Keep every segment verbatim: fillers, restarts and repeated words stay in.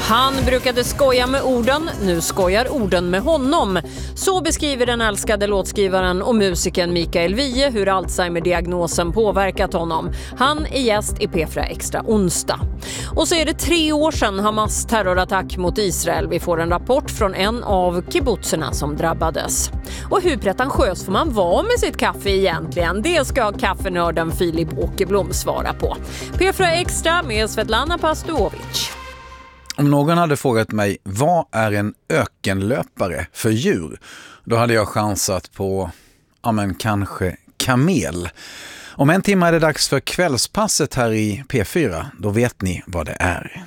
Han brukade skoja med orden, nu skojar orden med honom. Så beskriver den älskade låtskrivaren och musikern Mikael Wiehe hur Alzheimer-diagnosen påverkat honom. Han är gäst i P fyra Extra onsdag. Och så är det tre år sedan Hamas terrorattack mot Israel. Vi får en rapport från en av kibbutzerna som drabbades. Och hur pretentiös får man vara med sitt kaffe egentligen? Det ska kaffenörden Filip Åkerblom svara på. P fyra Extra med Svetlana Pastovic. Om någon hade frågat mig, vad är en ökenlöpare för djur? Då hade jag chansat på, ja men kanske kamel. Om en timme är det dags för kvällspasset här i P fyra. Då vet ni vad det är.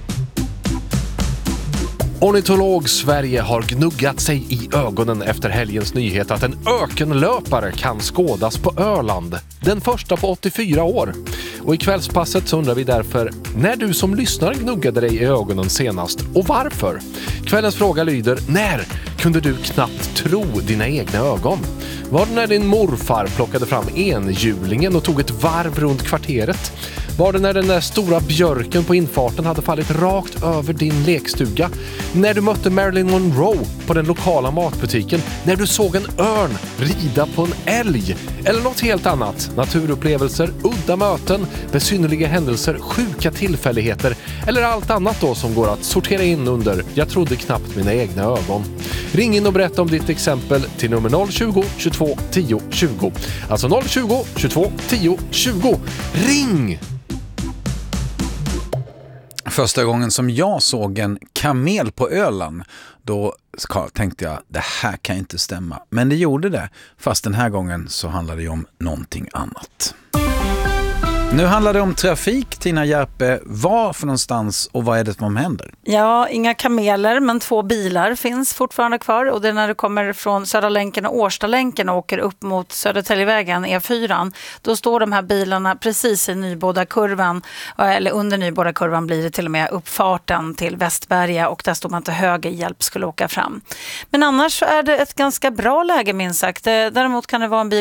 Ornitolog Sverige har gnuggat sig i ögonen efter helgens nyhet att en ökenlöpare kan skådas på Öland. Den första på åttiofyra år. Och i kvällspasset så undrar vi därför när du som lyssnar gnuggade dig i ögonen senast och varför. Kvällens fråga lyder, när kunde du knappt tro dina egna ögon? Var det när din morfar plockade fram enhjulingen och tog ett varv runt kvarteret? Var det när den där stora björken på infarten hade fallit rakt över din lekstuga? När du mötte Marilyn Monroe på den lokala matbutiken? När du såg en örn rida på en älg? Eller något helt annat? Naturupplevelser, udda möten, besynnerliga händelser, sjuka tillfälligheter eller allt annat då som går att sortera in under jag trodde knappt mina egna ögon. Ring in och berätta om ditt exempel till nummer noll tjugo, tjugotvå, tio, tjugo. Alltså noll tjugo, tjugotvå, tio, tjugo. Ring! Första gången som jag såg en kamel på Öland, då tänkte jag, det här kan inte stämma. Men det gjorde det, fast den här gången så handlade det om någonting annat. Nu handlar det om trafik, Tina Järpe. Var för någonstans och vad är det som händer? Ja, inga kameler, men två bilar finns fortfarande kvar. Och det är när du kommer från Södra länken och Årstalänken och åker upp mot Södertäljevägen, E fyra. Då står de här bilarna precis i Nybodakurvan. Eller under Nybodakurvan blir det till och med uppfarten till Västberga. Och där står man till höger hjälp skulle åka fram. Men annars så är det ett ganska bra läge minst sagt. Däremot kan det vara en bil